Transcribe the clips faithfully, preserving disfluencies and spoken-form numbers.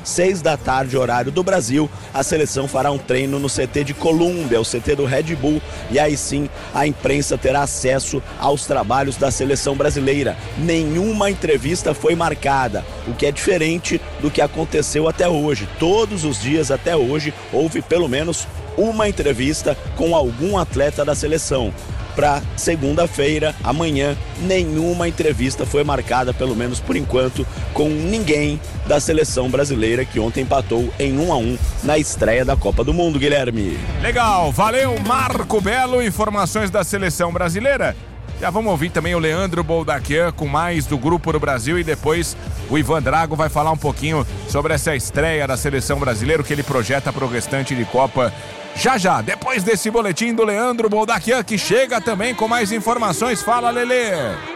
seis da tarde, horário do Brasil, a seleção fará um treino no C T de Colômbia, o C T do Red Bull, e aí sim a imprensa terá acesso aos trabalhos da seleção brasileira. Nenhuma entrevista foi marcada, o que é diferente do que aconteceu até hoje. Todos os dias até hoje houve pelo menos uma entrevista com algum atleta da seleção. Para segunda-feira, amanhã, nenhuma entrevista foi marcada, pelo menos por enquanto, com ninguém da seleção brasileira, que ontem empatou em um a um na estreia da Copa do Mundo, Guilherme. Legal, valeu Marco Belo, informações da seleção brasileira. Já vamos ouvir também o Leandro Boldaquian com mais do Grupo do Brasil, e depois o Ivan Drago vai falar um pouquinho sobre essa estreia da seleção brasileira, o que ele projeta para o restante de Copa. Já já, depois desse boletim do Leandro Boldaquian, que chega também com mais informações. Fala, Lelê!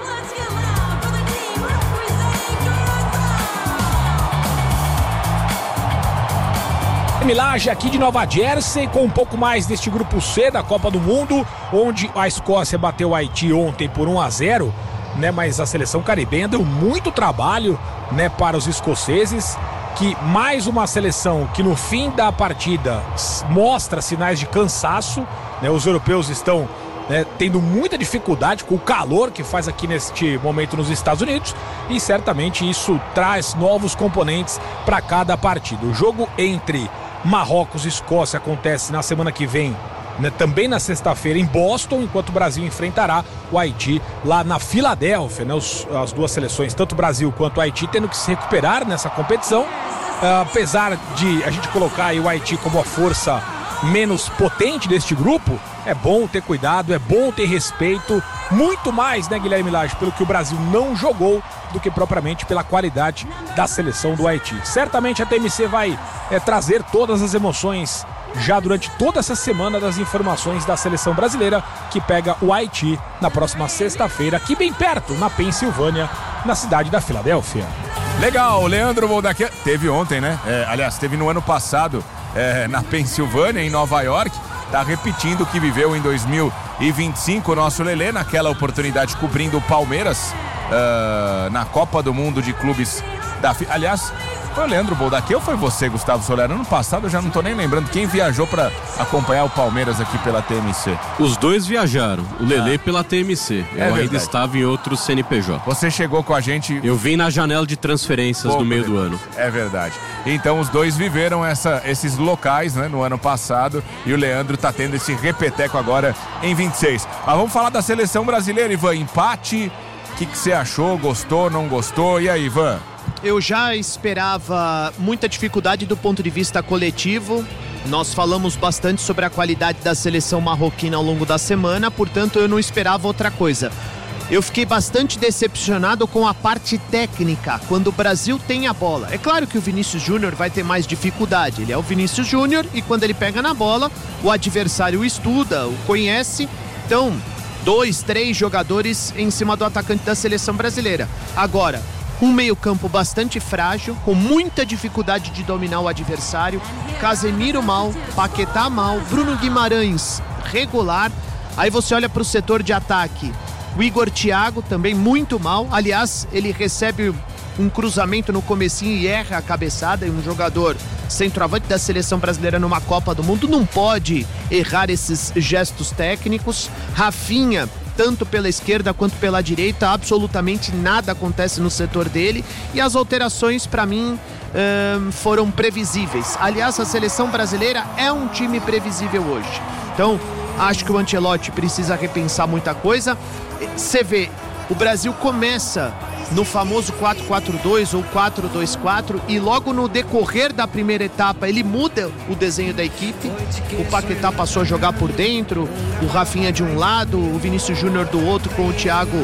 Milagre aqui de Nova Jersey, com um pouco mais deste grupo C da Copa do Mundo, onde a Escócia bateu o Haiti ontem por um a zero, né? Mas a seleção caribenha deu muito trabalho, né, para os escoceses, que mais uma seleção que no fim da partida mostra sinais de cansaço, né? Os europeus estão, né, tendo muita dificuldade com o calor que faz aqui neste momento nos Estados Unidos, e certamente isso traz novos componentes para cada partida. O jogo entre Marrocos e Escócia acontece na semana que vem, né, também na sexta-feira em Boston, enquanto o Brasil enfrentará o Haiti lá na Filadélfia, né? Os, as duas seleções, tanto o Brasil quanto o Haiti, tendo que se recuperar nessa competição, uh, apesar de a gente colocar aí o Haiti como a força menos potente deste grupo. É bom ter cuidado, é bom ter respeito, muito mais, né, Guilherme Lage, pelo que o Brasil não jogou do que propriamente pela qualidade da seleção do Haiti. Certamente a T M C vai é, trazer todas as emoções já durante toda essa semana das informações da seleção brasileira, que pega o Haiti na próxima sexta-feira, aqui bem perto, na Pensilvânia, na cidade da Filadélfia. Legal, Leandro Boldaquian teve ontem, né? É, aliás, teve no ano passado é, na Pensilvânia, em Nova York. Tá repetindo o que viveu em dois mil e vinte e cinco o nosso Lelê, naquela oportunidade cobrindo o Palmeiras uh, na Copa do Mundo de Clubes da FIFA. Aliás, foi o Leandro Boldaquian ou foi você, Gustavo Solero? Ano passado eu já não tô nem lembrando quem viajou para acompanhar o Palmeiras aqui pela T M C. Os dois viajaram, o Lelê ah. pela T M C. Eu é ainda verdade. Estava em outro C N P J. Você chegou com a gente... Eu vim na janela de transferências Pouco, do meio do ano. É verdade. Então os dois viveram essa, esses locais, né, no ano passado, e o Leandro tá tendo esse repeteco agora em vinte e seis. Mas vamos falar da seleção brasileira, Ivan. Empate, o que você achou? Gostou, não gostou? E aí, Ivan? Eu já esperava muita dificuldade do ponto de vista coletivo. Nós falamos bastante sobre a qualidade da seleção marroquina ao longo da semana, portanto eu não esperava outra coisa. Eu fiquei bastante decepcionado com a parte técnica, quando o Brasil tem a bola. É claro que o Vinícius Júnior vai ter mais dificuldade, ele é o Vinícius Júnior e quando ele pega na bola, o adversário o estuda, o conhece. Então, dois, três jogadores em cima do atacante da seleção brasileira. Agora, um meio-campo bastante frágil, com muita dificuldade de dominar o adversário. Casemiro mal, Paquetá mal, Bruno Guimarães regular. Aí você olha para o setor de ataque, o Igor Thiago também muito mal. Aliás, ele recebe um cruzamento no comecinho e erra a cabeçada. E um jogador centroavante da seleção brasileira numa Copa do Mundo não pode errar esses gestos técnicos. Rafinha, tanto pela esquerda quanto pela direita, absolutamente nada acontece no setor dele. E as alterações, para mim, hum, foram previsíveis. Aliás, a seleção brasileira é um time previsível hoje. Então, acho que o Ancelotti precisa repensar muita coisa. Você vê, o Brasil começa no famoso quatro quatro dois ou quatro dois quatro e logo no decorrer da primeira etapa ele muda o desenho da equipe. O Paquetá passou a jogar por dentro, o Rafinha de um lado, o Vinícius Júnior do outro, com o Thiago,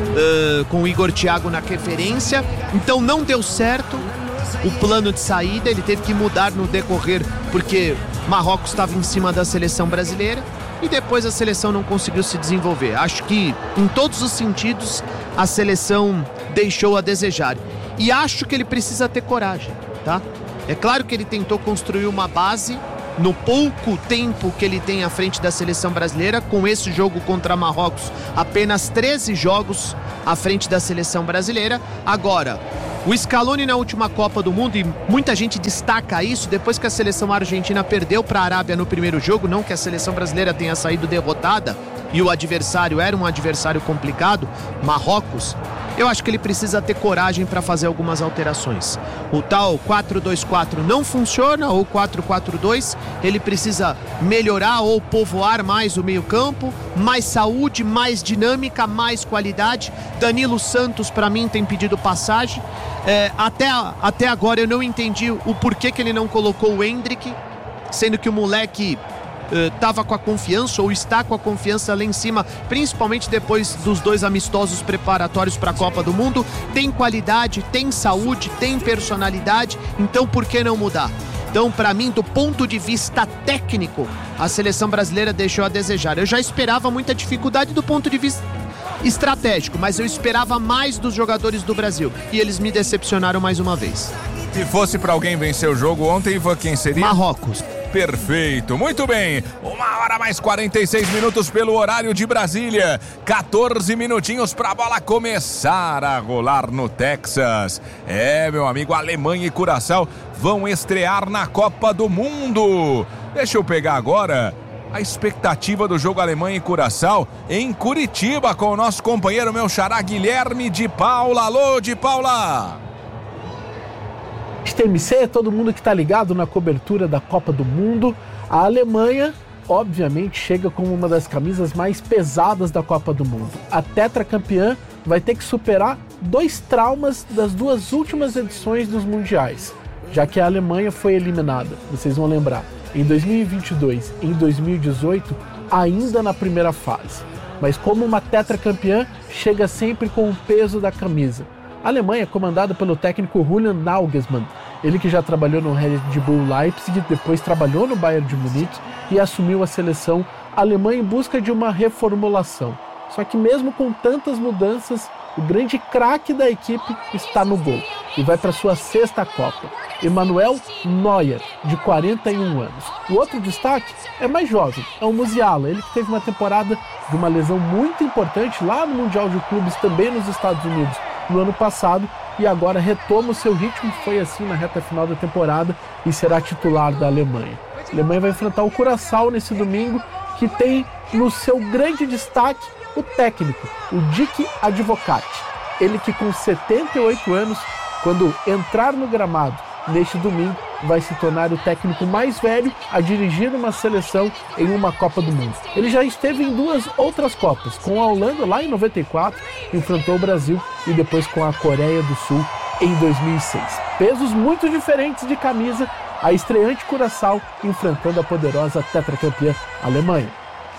uh, com o Igor Thiago na referência. Então não deu certo o plano de saída, ele teve que mudar no decorrer porque Marrocos estava em cima da seleção brasileira. E depois a seleção não conseguiu se desenvolver. Acho que, em todos os sentidos, a seleção deixou a desejar. E acho que ele precisa ter coragem, tá? É claro que ele tentou construir uma base no pouco tempo que ele tem à frente da seleção brasileira. Com esse jogo contra Marrocos, apenas treze jogos à frente da seleção brasileira. Agora, O Scaloni na última Copa do Mundo, e muita gente destaca isso, depois que a seleção argentina perdeu para a Arábia no primeiro jogo, não que a seleção brasileira tenha saído derrotada, e o adversário era um adversário complicado, Marrocos, eu acho que ele precisa ter coragem para fazer algumas alterações. O tal quatro dois quatro não funciona, ou quatro quatro dois, ele precisa melhorar ou povoar mais o meio-campo, mais saúde, mais dinâmica, mais qualidade. Danilo Santos, para mim, tem pedido passagem. É, até, até agora eu não entendi o porquê que ele não colocou o Endrick, sendo que o moleque estava uh, com a confiança ou está com a confiança lá em cima, principalmente depois dos dois amistosos preparatórios para a Copa do Mundo. Tem qualidade, tem saúde, tem personalidade, então por que não mudar? Então, para mim, do ponto de vista técnico, a seleção brasileira deixou a desejar. Eu já esperava muita dificuldade do ponto de vista estratégico, mas eu esperava mais dos jogadores do Brasil e eles me decepcionaram mais uma vez. Se fosse para alguém vencer o jogo ontem, Ivan, quem seria? Marrocos. Perfeito, muito bem. Uma hora mais quarenta e seis minutos pelo horário de Brasília. quatorze minutinhos para a bola começar a rolar no Texas. É, meu amigo, Alemanha e Curaçao vão estrear na Copa do Mundo. Deixa eu pegar agora a expectativa do jogo Alemanha e Curaçao em Curitiba com o nosso companheiro, meu xará Guilherme de Paula. Alô, de Paula! T M C, todo mundo que está ligado na cobertura da Copa do Mundo. A Alemanha, obviamente, chega como uma das camisas mais pesadas da Copa do Mundo. A tetracampeã vai ter que superar dois traumas das duas últimas edições dos mundiais, já que a Alemanha foi eliminada, vocês vão lembrar, em dois mil e vinte e dois e em dois mil e dezoito, ainda na primeira fase. Mas como uma tetracampeã, chega sempre com o peso da camisa. A Alemanha é comandada pelo técnico Julian Nagelsmann, ele que já trabalhou no Red Bull Leipzig, depois trabalhou no Bayern de Munique e assumiu a seleção alemã em busca de uma reformulação. Só que mesmo com tantas mudanças, o grande craque da equipe está no gol e vai para sua sexta Copa. Emanuel Neuer, de quarenta e um anos. O outro destaque é mais jovem, é o Musiala, ele que teve uma temporada de uma lesão muito importante lá no Mundial de Clubes, também nos Estados Unidos, no ano passado, e agora retoma o seu ritmo, foi assim na reta final da temporada e será titular da Alemanha. A Alemanha vai enfrentar o Curaçao nesse domingo, que tem no seu grande destaque o técnico, o Dick Advocaat. Ele que com setenta e oito anos, quando entrar no gramado neste domingo, vai se tornar o técnico mais velho a dirigir uma seleção em uma Copa do Mundo. Ele já esteve em duas outras Copas, com a Holanda lá em noventa e quatro, enfrentou o Brasil, e depois com a Coreia do Sul em dois mil e seis. Pesos muito diferentes de camisa, a estreante Curaçao enfrentando a poderosa tetracampeã Alemanha.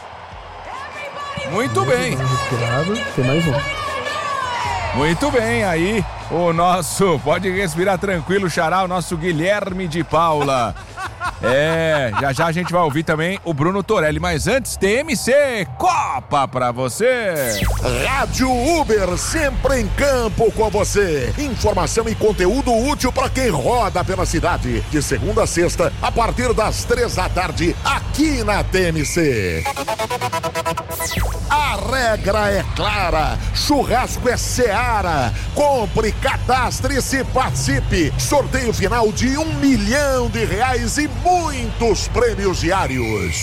Muito bem. Tem mais um. Muito bem, aí o nosso, pode respirar tranquilo, xará, o nosso Guilherme de Paula. É, já já a gente vai ouvir também o Bruno Torelli, mas antes, T M C, Copa pra você. Rádio Uber, sempre em campo com você. Informação e conteúdo útil pra quem roda pela cidade. De segunda a sexta, a partir das três da tarde, aqui na T M C. A regra é clara, churrasco é Seara. Compre, cadastre-se, participe. Sorteio final de um milhão de reais e muitos prêmios diários.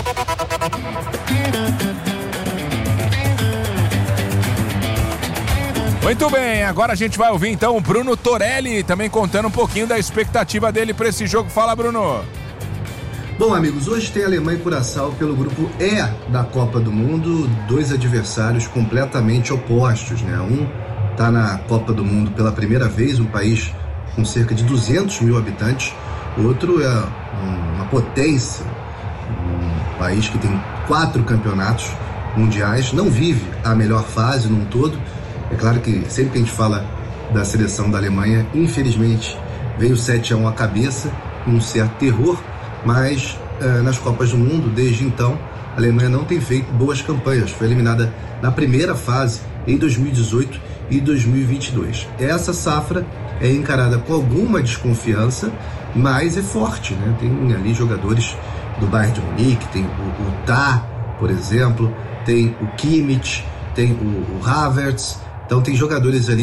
Muito bem, agora a gente vai ouvir então o Bruno Torelli, também contando um pouquinho da expectativa dele para esse jogo. Fala, Bruno. Bom, amigos, hoje tem Alemanha e Curaçao pelo grupo E da Copa do Mundo, dois adversários completamente opostos, né? Um está na Copa do Mundo pela primeira vez, um país com cerca de duzentos mil habitantes, o outro é uma potência, um país que tem quatro campeonatos mundiais, não vive a melhor fase num todo. É claro que sempre que a gente fala da seleção da Alemanha, infelizmente veio sete a um à cabeça, um certo terror, mas uh, nas Copas do Mundo, desde então, a Alemanha não tem feito boas campanhas. Foi eliminada na primeira fase em dois mil e dezoito e dois mil e vinte e dois. Essa safra é encarada com alguma desconfiança, mas é forte, né? Tem ali jogadores do Bayern de Munique, tem o, o Tah, por exemplo, tem o Kimmich, tem o, o Havertz, então tem jogadores ali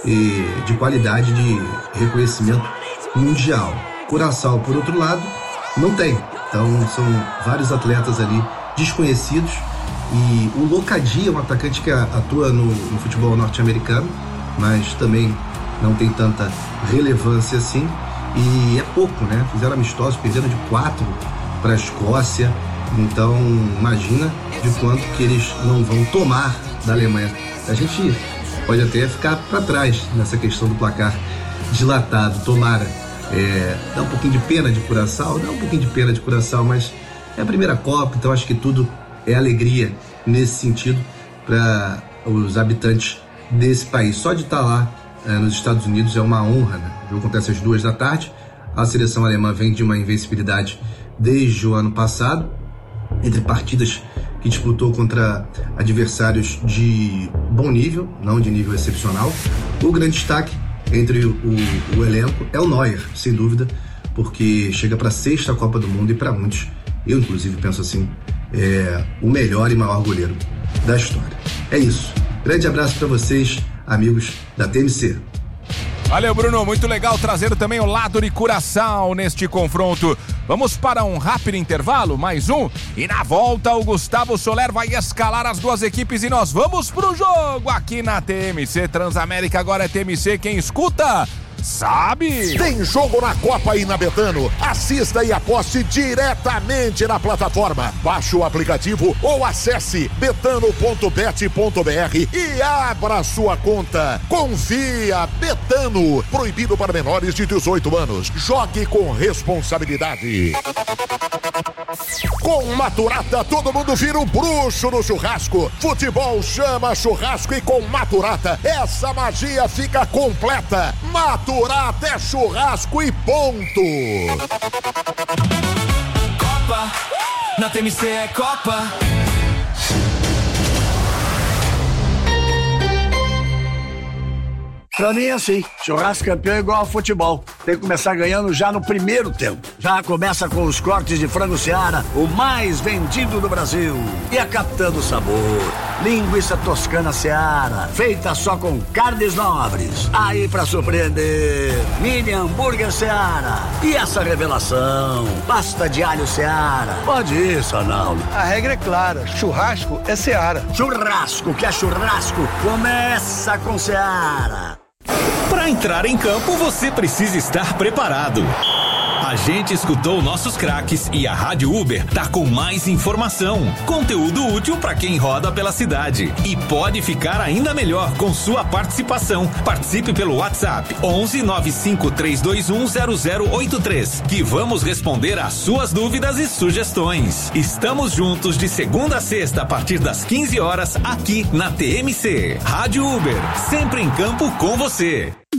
e de qualidade de reconhecimento mundial. Curaçao, por outro lado, não tem. Então são vários atletas ali desconhecidos, e o Locadia é um atacante que atua no, no futebol norte-americano, mas também não tem tanta relevância assim, e é pouco, né? Fizeram amistosos, perderam de quatro para a Escócia, então imagina de quanto que eles não vão tomar da Alemanha. A gente pode até ficar para trás nessa questão do placar dilatado, tomara. É, dá um pouquinho de pena de Curaçao, dá um pouquinho de pena de Curaçao, mas é a primeira Copa, então acho que tudo é alegria nesse sentido para os habitantes desse país. Só de estar lá é, nos Estados Unidos é uma honra, né? O jogo acontece às duas da tarde, a seleção alemã vem de uma invencibilidade desde o ano passado, entre partidas que disputou contra adversários de bom nível, não de nível excepcional. O grande destaque entre o, o, o elenco é o Neuer, sem dúvida, porque chega para a sexta Copa do Mundo e para muitos, eu inclusive penso assim, é o melhor e maior goleiro da história. É isso. Grande abraço para vocês, amigos da T M C. Valeu, Bruno. Muito legal trazer também o lado de Curaçao neste confronto. Vamos para um rápido intervalo, mais um. E na volta o Gustavo Soler vai escalar as duas equipes e nós vamos pro jogo aqui na T M C Transamérica. Agora é T M C, quem escuta sabe. Tem jogo na Copa aí na Betano. Assista e aposte diretamente na plataforma. Baixe o aplicativo ou acesse betano ponto bet ponto br e abra sua conta. Confia, Betano. Proibido para menores de dezoito anos. Jogue com responsabilidade. Com Maturata, todo mundo vira um bruxo no churrasco. Futebol chama churrasco e com Maturata, essa magia fica completa. Maturata é churrasco e ponto. Copa, na T M C é Copa. Pra mim é assim, churrasco campeão é igual ao futebol. Tem que começar ganhando já no primeiro tempo. Já começa com os cortes de frango Seara, o mais vendido do Brasil. E a Capitã do Sabor, linguiça toscana Seara, feita só com carnes nobres. Aí pra surpreender, mini hambúrguer Seara. E essa revelação, pasta de alho Seara. Pode ir, Sanaldo. A regra é clara, churrasco é Seara. Churrasco que é churrasco, começa com Seara. Para entrar em campo, você precisa estar preparado. A gente escutou nossos craques e a Rádio Uber tá com mais informação, conteúdo útil para quem roda pela cidade. E pode ficar ainda melhor com sua participação. Participe pelo WhatsApp onze nove cinco três dois um zero zero oito três, que vamos responder às suas dúvidas e sugestões. Estamos juntos de segunda a sexta a partir das quinze horas aqui na T M C. Rádio Uber, sempre em campo com você.